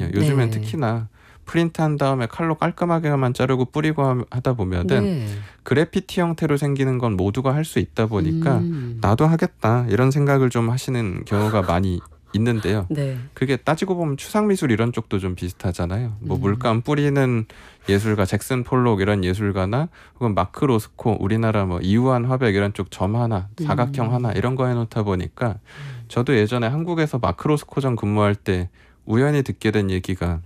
요즘엔 네. 특히나 프린트한 다음에 칼로 깔끔하게만 자르고 뿌리고 하다 보면은 네. 그래피티 형태로 생기는 건 모두가 할 수 있다 보니까 나도 하겠다 이런 생각을 좀 하시는 경우가 많이 있는데요. 네. 그게 따지고 보면 추상미술 이런 쪽도 좀 비슷하잖아요. 뭐 물감 뿌리는 예술가 잭슨 폴록 이런 예술가나 혹은 마크 로스코 우리나라 뭐 이우한 화백 이런 쪽 점 하나 사각형 하나 이런 거 해놓다 보니까 저도 예전에 한국에서 마크 로스코전 근무할 때 우연히 듣게 된 얘기가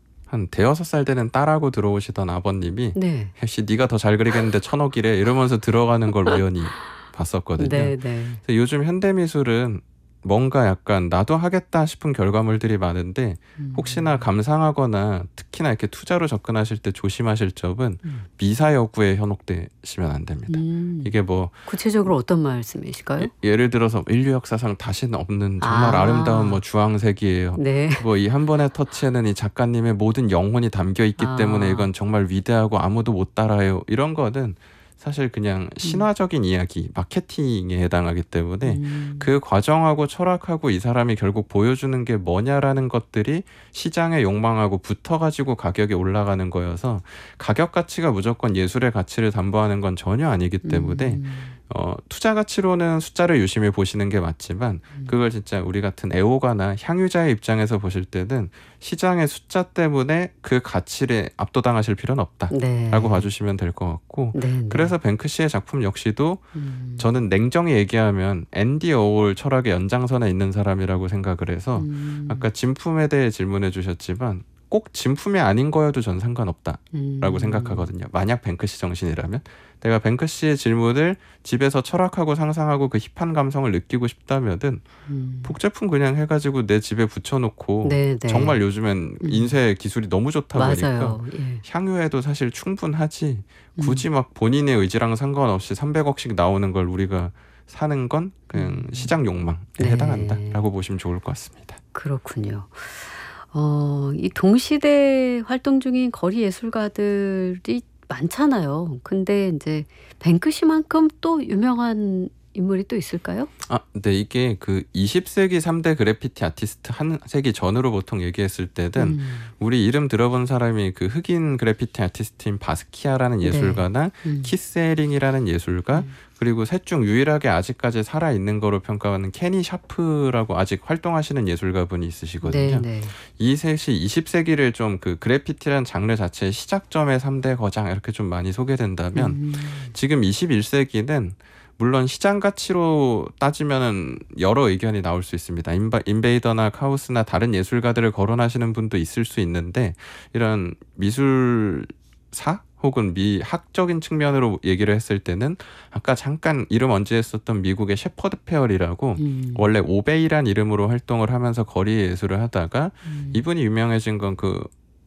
한 대여섯 살 되는 딸하고 들어오시던 아버님이 네. 씨 네가 더 잘 그리겠는데 1,000억이래 이러면서 들어가는 걸 우연히 봤었거든요. 네. 그래서 요즘 현대미술은 뭔가 약간 나도 하겠다 싶은 결과물들이 많은데 혹시나 감상하거나 특히나 이렇게 투자로 접근하실 때 조심하실 점은 미사여구에 현혹되시면 안 됩니다. 이게 뭐 구체적으로 어떤 말씀이실까요? 예를 들어서 인류 역사상 다시는 없는 정말 아름다운 뭐 주황색이에요. 네. 뭐 이 한 번의 터치에는 이 작가님의 모든 영혼이 담겨 있기 때문에 이건 정말 위대하고 아무도 못 따라요. 이런 거는 사실 그냥 신화적인 이야기, 마케팅에 해당하기 때문에 그 과정하고 철학하고 이 사람이 결국 보여주는 게 뭐냐라는 것들이 시장의 욕망하고 붙어가지고 가격이 올라가는 거여서 가격 가치가 무조건 예술의 가치를 담보하는 건 전혀 아니기 때문에 투자 가치로는 숫자를 유심히 보시는 게 맞지만 그걸 진짜 우리 같은 애호가나 향유자의 입장에서 보실 때는 시장의 숫자 때문에 그 가치를 압도당하실 필요는 없다라고 봐주시면 될 것 같고 그래서 뱅크시의 작품 역시도 저는 냉정히 얘기하면 앤디 어울 철학의 연장선에 있는 사람이라고 생각을 해서 아까 진품에 대해 질문해 주셨지만 꼭 진품이 아닌 거여도 전 상관없다라고 생각하거든요. 만약 뱅크시 정신이라면 내가 뱅크시의 질문을 집에서 철학하고 상상하고 그 힙한 감성을 느끼고 싶다면은 복제품 그냥 해가지고 내 집에 붙여놓고 정말 요즘엔 인쇄 기술이 너무 좋다 보니까 향유에도 사실 충분하지 굳이 막 본인의 의지랑 상관없이 300억씩 나오는 걸 우리가 사는 건 그냥 시장 욕망에 해당한다라고 보시면 좋을 것 같습니다. 그렇군요. 이 동시대 활동 중인 거리 예술가들이 많잖아요. 근데 이제 뱅크시만큼 또 유명한 인물이 또 있을까요? 네, 이게 그 20세기 3대 그래피티 아티스트 한 세기 전으로 보통 얘기했을 때는 우리 이름 들어본 사람이 그 흑인 그래피티 아티스트인 바스키아라는 예술가나 키스에링이라는 예술가 그리고 셋 중 유일하게 아직까지 살아있는 거로 평가하는 케니 샤프라고 아직 활동하시는 예술가분이 있으시거든요. 이 셋이 20세기를 좀 그 그래피티라는 장르 자체의 시작점의 3대 거장 이렇게 좀 많이 소개된다면 지금 21세기는 물론 시장 가치로 따지면은 여러 의견이 나올 수 있습니다. 인베이더나 카우스나 다른 예술가들을 거론하시는 분도 있을 수 있는데 이런 미술사 혹은 미학적인 측면으로 얘기를 했을 때는 아까 잠깐 이름 언제 했었던 미국의 셰퍼드 페어리라고 원래 오베이란 이름으로 활동을 하면서 거리 예술을 하다가 이분이 유명해진 건 그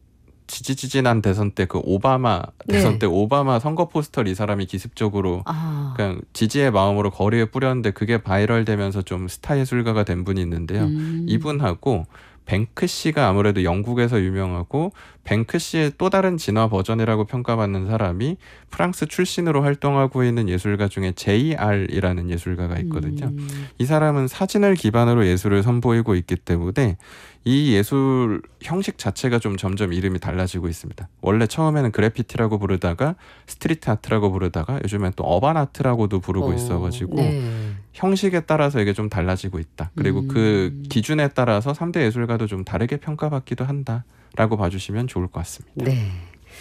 지지지진한 대선 때 그 오바마 대선 때 오바마 선거 포스터를 이 사람이 기습적으로 그냥 지지의 마음으로 거리에 뿌렸는데 그게 바이럴 되면서 좀 스타 예술가가 된 분이 있는데요. 이분하고 뱅크시가 아무래도 영국에서 유명하고 뱅크시의 또 다른 진화 버전이라고 평가받는 사람이 프랑스 출신으로 활동하고 있는 예술가 중에 JR이라는 예술가가 있거든요. 이 사람은 사진을 기반으로 예술을 선보이고 있기 때문에 이 예술 형식 자체가 좀 점점 이름이 달라지고 있습니다. 원래 처음에는 그래피티라고 부르다가 스트리트 아트라고 부르다가 요즘엔 또 어반 아트라고도 부르고 있어가지고 형식에 따라서 이게 좀 달라지고 있다. 그리고 그 기준에 따라서 3대 예술가도 좀 다르게 평가받기도 한다라고 봐주시면 좋을 것 같습니다. 네.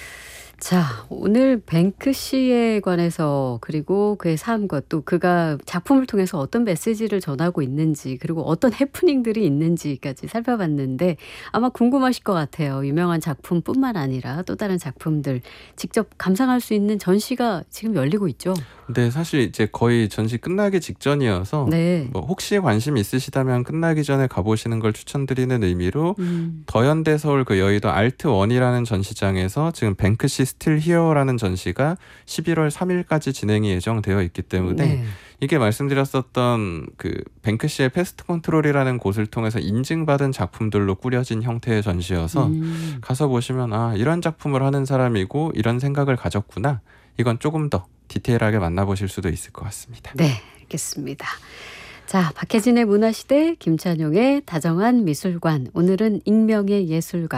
자, 오늘 뱅크시에 관해서 그리고 그의 삶과 또 그가 작품을 통해서 어떤 메시지를 전하고 있는지 그리고 어떤 해프닝들이 있는지까지 살펴봤는데 아마 궁금하실 것 같아요. 유명한 작품뿐만 아니라 또 다른 작품들 직접 감상할 수 있는 전시가 지금 열리고 있죠. 네, 사실 이제 거의 전시 끝나기 직전이어서 뭐 혹시 관심 있으시다면 끝나기 전에 가보시는 걸 추천드리는 의미로 더현대 서울 그 여의도 알트원이라는 전시장에서 지금 뱅크시 스틸 히어라는 전시가 11월 3일까지 진행이 예정되어 있기 때문에 이게 말씀드렸었던 그 뱅크시의 패스트 컨트롤이라는 곳을 통해서 인증받은 작품들로 꾸려진 형태의 전시여서 가서 보시면 이런 작품을 하는 사람이고 이런 생각을 가졌구나. 이건 조금 더 디테일하게 만나보실 수도 있을 것 같습니다. 네, 알겠습니다. 자, 박혜진의 문화시대, 김찬용의 다정한 미술관. 오늘은 익명의 예술가